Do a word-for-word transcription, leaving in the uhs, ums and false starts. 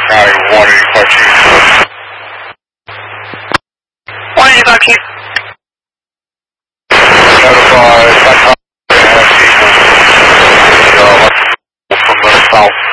County, one eighty-five Chief. one eighty-five Chief. Notify Psychotic and Chief. Uh, from the south.